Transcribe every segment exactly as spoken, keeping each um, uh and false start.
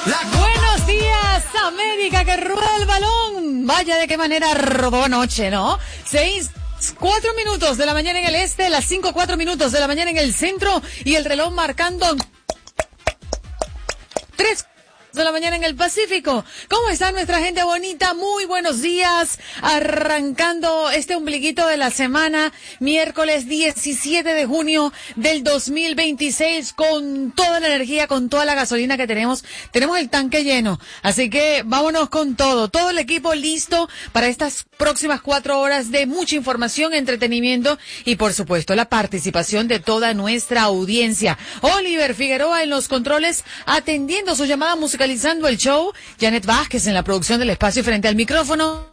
Buenos días, América, que rueda el balón. Vaya de qué manera rodó anoche, ¿no? Seis, cuatro minutos de la mañana en el este, las cinco, cuatro minutos de la mañana en el centro y el reloj marcando tres de la mañana en el Pacífico. ¿Cómo está nuestra gente bonita? Muy buenos días. Arrancando este ombliguito de la semana, miércoles diecisiete de junio del dos mil veintiséis, con toda la energía, con toda la gasolina que tenemos. Tenemos el tanque lleno. Así que vámonos con todo. Todo el equipo listo para estas próximas cuatro horas de mucha información, entretenimiento y, por supuesto, la participación de toda nuestra audiencia. Oliver Figueroa en los controles, atendiendo su llamada musical, realizando el show, Janet Vázquez en la producción del espacio frente al micrófono.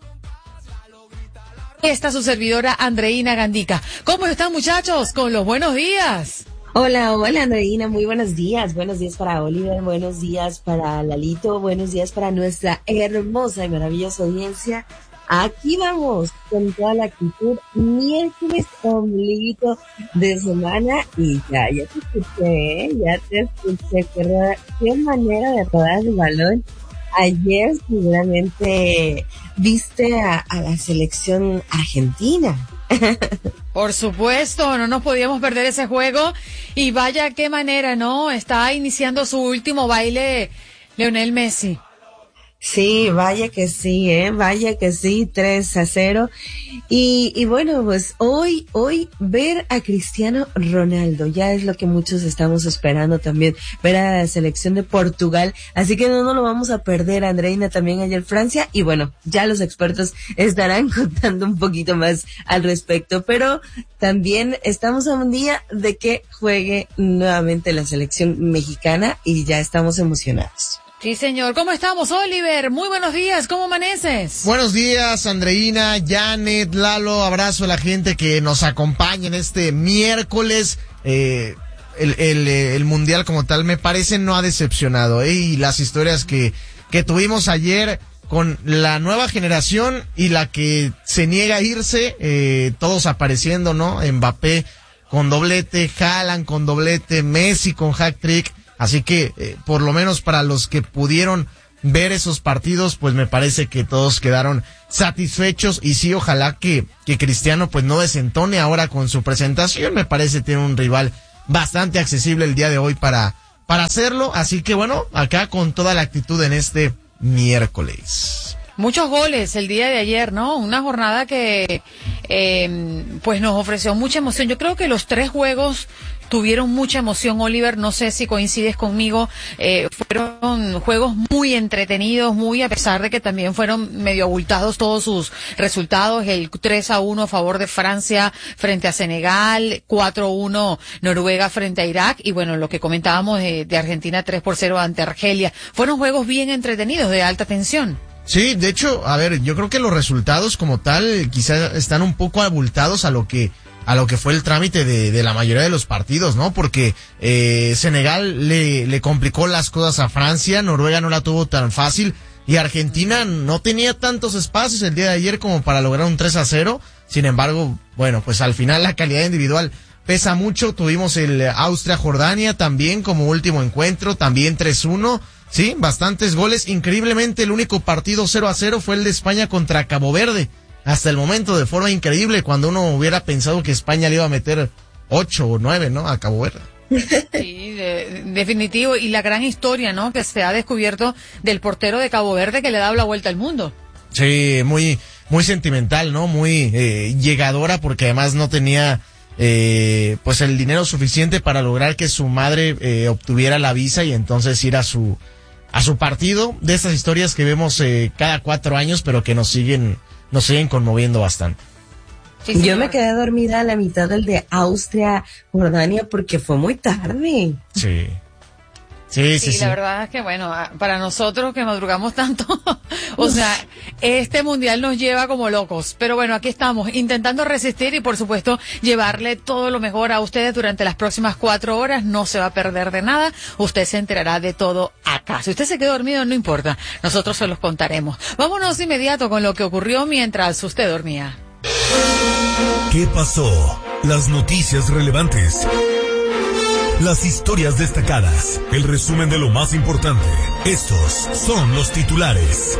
Está su servidora Andreina Gandica. ¿Cómo están, muchachos? Con los buenos días. Hola, hola Andreina, muy buenos días. Buenos días para Oliver, buenos días para Lalito, buenos días para nuestra hermosa y maravillosa audiencia. Aquí vamos con toda la actitud, miércoles, ombliguito de semana, y ya, ya te escuché, ¿eh? ya te escuché, qué, roda, qué manera de rodar el balón. Ayer seguramente viste a, a la selección argentina. Por supuesto, no nos podíamos perder ese juego, y vaya qué manera, ¿no? Está iniciando su último baile Lionel Messi. Sí, vaya que sí, eh, vaya que sí, tres a cero. Y, y bueno, pues hoy, hoy ver a Cristiano Ronaldo, ya es lo que muchos estamos esperando también, ver a la selección de Portugal, así que no nos lo vamos a perder. Andreina, también ayer Francia, y bueno, ya los expertos estarán contando un poquito más al respecto, pero también estamos a un día de que juegue nuevamente la selección mexicana y ya estamos emocionados. Sí, señor. ¿Cómo estamos, Oliver? Muy buenos días. ¿Cómo amaneces? Buenos días, Andreina, Janet, Lalo. Abrazo a la gente que nos acompaña en este miércoles. Eh, el, el, el mundial como tal me parece no ha decepcionado, ¿eh? Y las historias que, que tuvimos ayer con la nueva generación y la que se niega a irse, eh, todos apareciendo, ¿no? Mbappé con doblete, Haaland con doblete, Messi con hat-trick. Así que, eh, por lo menos para los que pudieron ver esos partidos, pues me parece que todos quedaron satisfechos. Y sí, ojalá que, que Cristiano pues no desentone ahora con su presentación. Me parece tiene un rival bastante accesible el día de hoy para, para hacerlo. Así que bueno, acá con toda la actitud en este miércoles. Muchos goles el día de ayer, ¿no? Una jornada que eh, pues nos ofreció mucha emoción. Yo creo que los tres juegos tuvieron mucha emoción, Oliver, no sé si coincides conmigo, eh, fueron juegos muy entretenidos, muy a pesar de que también fueron medio abultados todos sus resultados, el tres a uno a favor de Francia frente a Senegal, cuatro a uno Noruega frente a Irak, y bueno, lo que comentábamos de, de Argentina tres por cero ante Argelia, fueron juegos bien entretenidos, de alta tensión. Sí, de hecho, a ver, yo creo que los resultados como tal quizás están un poco abultados a lo que a lo que fue el trámite de, de la mayoría de los partidos, ¿no? Porque eh, Senegal le, le complicó las cosas a Francia, Noruega no la tuvo tan fácil, y Argentina no tenía tantos espacios el día de ayer como para lograr un tres a cero. Sin embargo, bueno, pues al final la calidad individual pesa mucho. Tuvimos el Austria-Jordania también como último encuentro, también tres uno. Sí, bastantes goles. Increíblemente, el único partido cero a cero fue el de España contra Cabo Verde. Hasta el momento, de forma increíble, cuando uno hubiera pensado que España le iba a meter ocho o nueve, ¿no? A Cabo Verde. Sí, de, definitivo. Y la gran historia, ¿no? Que se ha descubierto del portero de Cabo Verde que le da la vuelta al mundo. Sí, muy, muy sentimental, ¿no? Muy eh, llegadora, porque además no tenía eh, pues el dinero suficiente para lograr que su madre eh, obtuviera la visa y entonces ir a su a su partido. De estas historias que vemos eh, cada cuatro años, pero que nos siguen nos siguen conmoviendo bastante. Sí, Yo me quedé dormida a la mitad del de Austria-Jordania porque fue muy tarde. Sí. Sí, sí, sí, sí. La verdad es que, bueno, para nosotros que madrugamos tanto, o sea, este mundial nos lleva como locos. Pero bueno, aquí estamos, intentando resistir y, por supuesto, llevarle todo lo mejor a ustedes durante las próximas cuatro horas. No se va a perder de nada. Usted se enterará de todo acá. Si usted se quedó dormido, no importa. Nosotros se los contaremos. Vámonos de inmediato con lo que ocurrió mientras usted dormía. ¿Qué pasó? Las noticias relevantes. Las historias destacadas, el resumen de lo más importante. Estos son los titulares.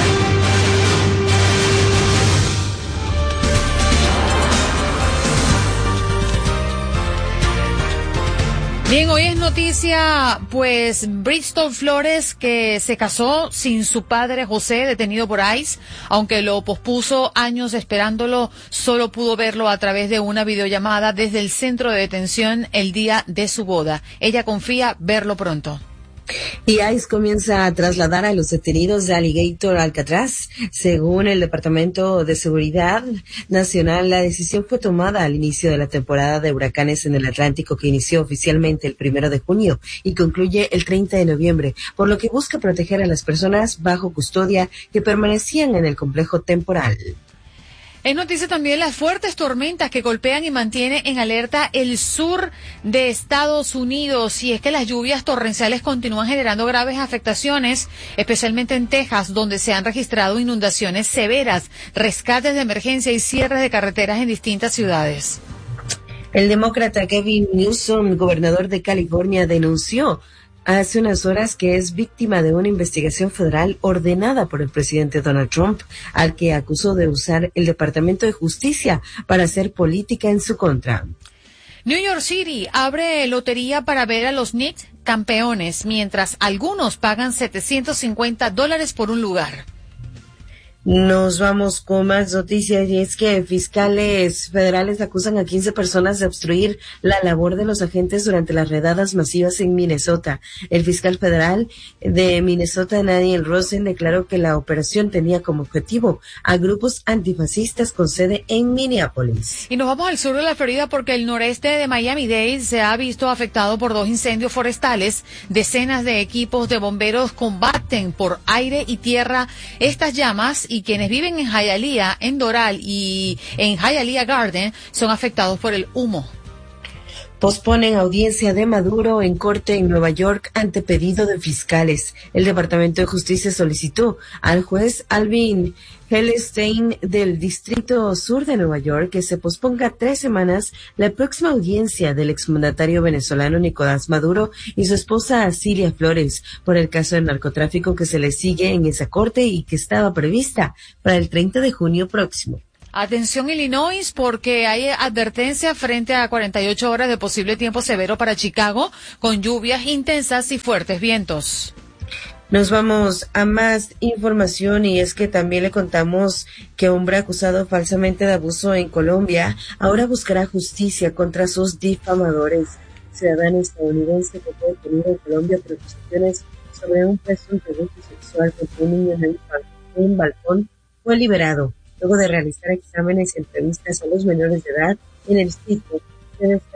Bien, hoy es noticia, pues, Bristol Flores, que se casó sin su padre José, detenido por ICE, aunque lo pospuso años esperándolo, solo pudo verlo a través de una videollamada desde el centro de detención el día de su boda. Ella confía verlo pronto. Y ICE comienza a trasladar a los detenidos de Alligator a Alcatraz. Según el Departamento de Seguridad Nacional, la decisión fue tomada al inicio de la temporada de huracanes en el Atlántico, que inició oficialmente el primero de junio y concluye el treinta de noviembre, por lo que busca proteger a las personas bajo custodia que permanecían en el complejo temporal. Es noticia también las fuertes tormentas que golpean y mantienen en alerta el sur de Estados Unidos. Y es que las lluvias torrenciales continúan generando graves afectaciones, especialmente en Texas, donde se han registrado inundaciones severas, rescates de emergencia y cierres de carreteras en distintas ciudades. El demócrata Gavin Newsom, gobernador de California, denunció hace unas horas que es víctima de una investigación federal ordenada por el presidente Donald Trump, al que acusó de usar el Departamento de Justicia para hacer política en su contra. New York City abre lotería para ver a los Knicks campeones, mientras algunos pagan setecientos cincuenta dólares por un lugar. Nos vamos con más noticias, y es que fiscales federales acusan a quince personas de obstruir la labor de los agentes durante las redadas masivas en Minnesota. El fiscal federal de Minnesota, Daniel Rosen, declaró que la operación tenía como objetivo a grupos antifascistas con sede en Minneapolis. Y nos vamos al sur de la Florida porque el noreste de Miami-Dade se ha visto afectado por dos incendios forestales. Decenas de equipos de bomberos combaten por aire y tierra estas llamas, y quienes viven en Hialeah, en Doral y en Hialeah Garden son afectados por el humo. Posponen audiencia de Maduro en corte en Nueva York ante pedido de fiscales. El Departamento de Justicia solicitó al juez Alvin Hellerstein del Distrito Sur de Nueva York que se posponga tres semanas la próxima audiencia del exmandatario venezolano Nicolás Maduro y su esposa Cilia Flores por el caso de narcotráfico que se le sigue en esa corte y que estaba prevista para el treinta de junio próximo. Atención Illinois, porque hay advertencia frente a cuarenta y ocho horas de posible tiempo severo para Chicago, con lluvias intensas y fuertes vientos. Nos vamos a más información, y es que también le contamos que hombre acusado falsamente de abuso en Colombia ahora buscará justicia contra sus difamadores. Ciudadano estadounidense que fue detenido en Colombia por acusaciones sobre un presunto abuso sexual contra un niño en un balcón fue liberado luego de realizar exámenes y entrevistas a los menores de edad en el sitio